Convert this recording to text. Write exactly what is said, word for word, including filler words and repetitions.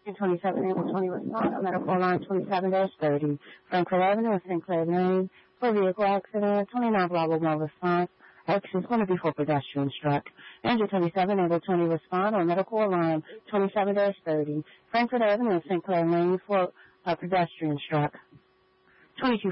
twenty-seven able twenty respond on medical line twenty-seven thirty. Frankfurt Avenue, Saint Clair Lane, for vehicle accident, twenty-nine Bravo one response. X is going to be for pedestrian struck. Engine twenty-seven able twenty respond on medical line twenty-seven thirty. Frankfurt Avenue, Saint Clair Lane, for a pedestrian struck. twenty-two